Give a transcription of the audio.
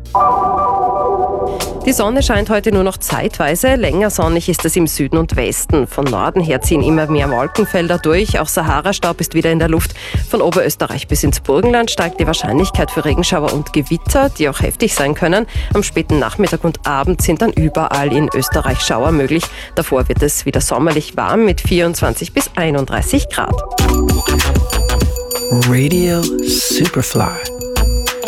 Die Sonne scheint heute nur noch zeitweise. Länger sonnig ist es im Süden und Westen. Von Norden her ziehen immer mehr Wolkenfelder durch. Auch Sahara-Staub ist wieder in der Luft. Von Oberösterreich bis ins Burgenland steigt die Wahrscheinlichkeit für Regenschauer und Gewitter, die auch heftig sein können. Am späten Nachmittag und Abend sind dann überall in Österreich Schauer möglich. Davor wird es wieder sommerlich warm mit 24 bis 31 Grad. Radio Superfly.